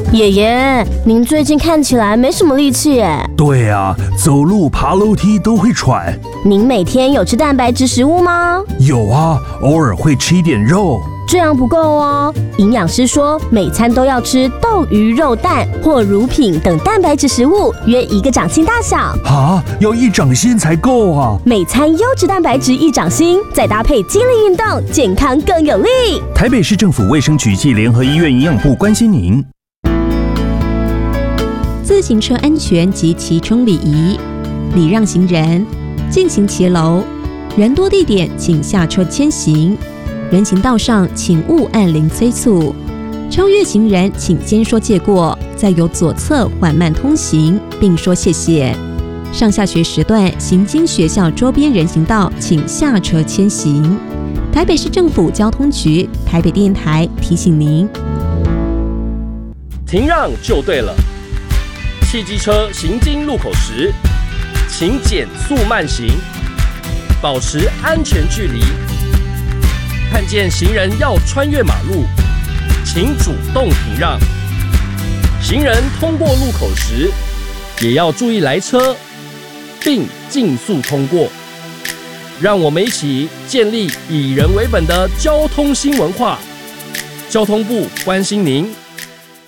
爷爷，您最近看起来没什么力气耶。 对啊，走路爬楼梯都会喘。 您每天有吃蛋白质食物吗？ 有啊，偶尔会吃一点肉。 这样不够哦，营养师说每餐都要吃豆、鱼、肉、蛋或乳品等蛋白质食物，约1个掌心大小。 啊，要1掌心才够啊！ 每餐优质蛋白质1掌心，再搭配肌力运动，健康更有力。 台北市政府卫生局暨联合医院营养部关心您。 自行车安全及骑乘礼仪，礼让行人，进行骑楼，人多地点请下车牵行。人行道上请勿按铃催促，超越行人请先说借过，再由左侧缓慢通行，并说谢谢。上下学时段行经学校周边人行道，请下车牵行。台北市政府交通局、台北电台提醒您： 停让就对了。汽机车行经路口时，请减速慢行，保持安全距离。看见行人要穿越马路，请主动停让。行人通过路口时，也要注意来车，并尽速通过。让我们一起建立以人为本的交通新文化。交通部关心您。